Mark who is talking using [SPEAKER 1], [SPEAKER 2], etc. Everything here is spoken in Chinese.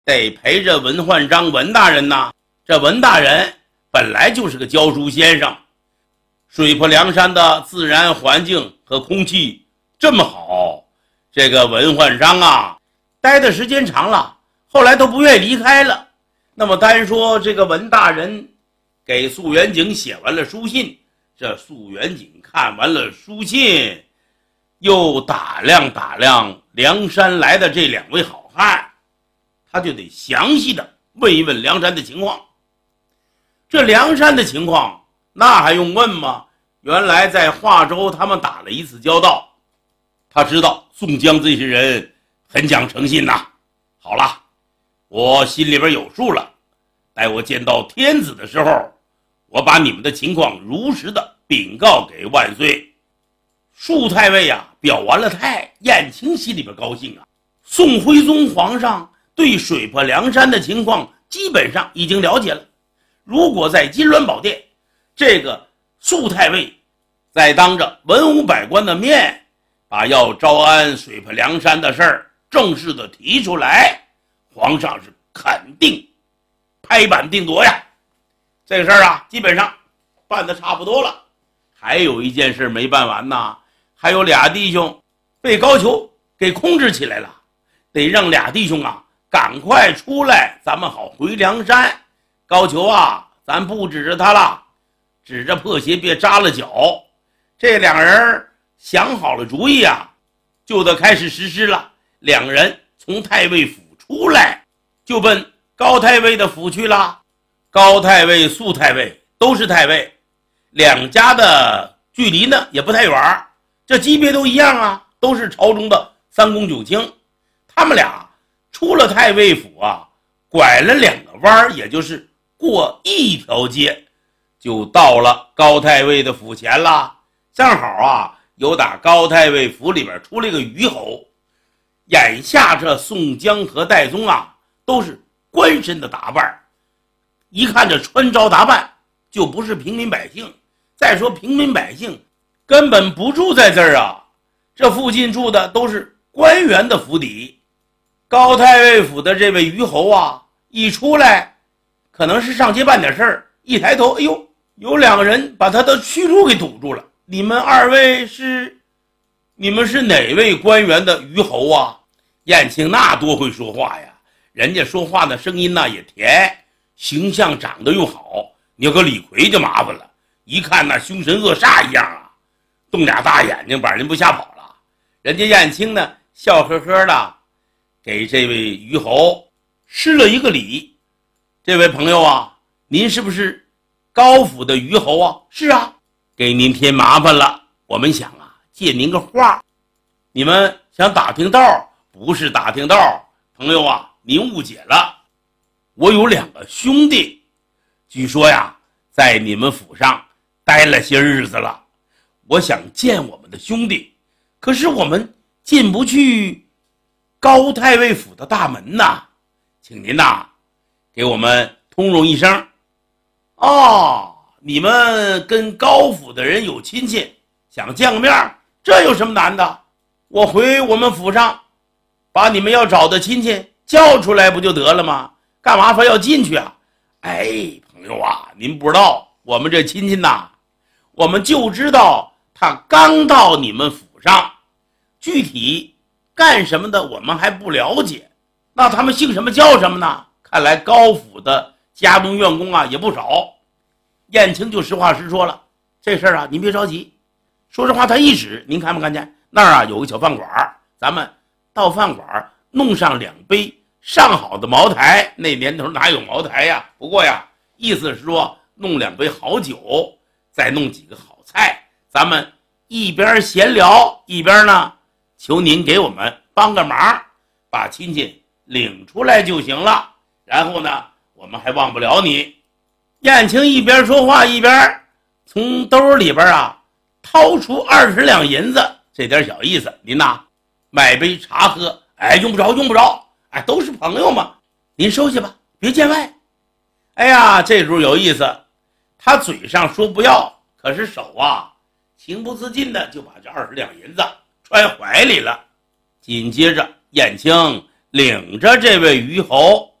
[SPEAKER 1] 得陪着文焕章文大人呐。这文大人本来就是个教书先生，水泊梁山的自然环境和空气这么好，这个文焕章啊待的时间长了，后来都不愿意离开了。那么单说这个文大人给肃元景写完了书信，这肃元景看完了书信，又打量梁山来的这两位好汉，他就得详细的问一问梁山的情况。这梁山的情况那还用问吗？原来在华州他们打了一次交道，他知道宋江这些人很讲诚信呐。好了，我心里边有数了，待我见到天子的时候，我把你们的情况如实的禀告给万岁。肃太尉啊表完了态，燕青心里边高兴啊。宋徽宗皇上对水泊梁山的情况基本上已经了解了，如果在金銮宝殿，这个肃太尉再当着文武百官的面，把要招安水泊梁山的事儿正式的提出来，皇上是肯定拍板定夺呀。这个事儿啊基本上办得差不多了。还有一件事没办完呐，还有俩弟兄被高俅给控制起来了，得让俩弟兄啊赶快出来，咱们好回梁山。高俅啊咱不指着他了，指着破鞋别扎了脚。这两人想好了主意啊，就得开始实施了。两人从太尉府出来，就奔高太尉的府去了。高太尉、肃太尉都是太尉，两家的距离呢也不太远，这级别都一样啊，都是朝中的三公九卿。他们俩出了太尉府啊，拐了两个弯，也就是过一条街，就到了高太尉的府前了。正好啊，有打高太尉府里边出了一个虞侯。眼下这宋江和戴宗啊都是官绅的打扮，一看这穿着打扮就不是平民百姓。再说平民百姓根本不住在这儿啊，这附近住的都是官员的府邸。高太尉府的这位虞侯啊一出来，可能是上街办点事儿，一抬头，哎呦，有两个人把他的去路给堵住了。你们二位是哪位官员的虞侯啊？燕青那多会说话呀，人家说话的声音那也甜，形象长得又好。你要搁李逵就麻烦了，一看那凶神恶煞一样啊，瞪俩大眼睛把人不吓跑了。人家燕青呢笑呵呵的给这位虞侯施了一个礼。这位朋友啊，您是不是高府的虞侯啊？是啊，给您添麻烦了，我们想啊借您个话。你们想打听道？不是打听道，朋友啊，您误解了。我有两个兄弟，据说呀在你们府上待了些日子了，我想见我们的兄弟，可是我们进不去高太尉府的大门呐，请您呐给我们通融一声。哦，你们跟高府的人有亲戚，想见个面，这有什么难的？我回我们府上把你们要找的亲戚叫出来不就得了吗？干嘛非要进去啊？哎，朋友啊，您不知道我们这亲戚呐，我们就知道他刚到你们府上，具体干什么的我们还不了解。那他们姓什么叫什么呢？看来高府的家中院工啊也不少。燕青就实话实说了，这事儿啊您别着急。说实话，他一指，您看没看见那儿啊有个小饭馆，咱们到饭馆弄上2杯上好的茅台。那年头哪有茅台呀？不过呀，意思是说弄2杯好酒，再弄几个好菜，咱们一边闲聊一边呢求您给我们帮个忙，把亲戚领出来就行了。然后呢我们还忘不了你。燕青一边说话一边从兜里边啊掏出20两银子，这点小意思，您呐买杯茶喝。哎，用不着，哎，都是朋友嘛，您收下吧，别见外。哎呀，这主有意思，他嘴上说不要，可是手啊情不自禁的就把这20两银子揣怀里了。紧接着燕青领着这位虞侯